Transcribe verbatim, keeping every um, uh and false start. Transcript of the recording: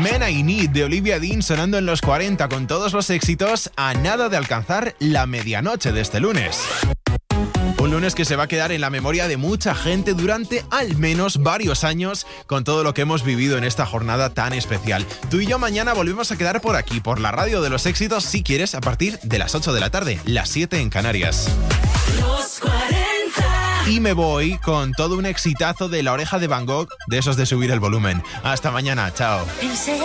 Men I Need de Olivia Dean sonando en los cuarenta con todos los éxitos a nada de alcanzar la medianoche de este lunes. Un lunes que se va a quedar en la memoria de mucha gente durante al menos varios años con todo lo que hemos vivido en esta jornada tan especial. Tú y yo mañana volvemos a quedar por aquí, por la radio de los éxitos, si quieres, a partir de las ocho de la tarde, las siete en Canarias. Los cuarenta. Y me voy con todo un exitazo de La Oreja de Van Gogh, de esos de subir el volumen. Hasta mañana, chao.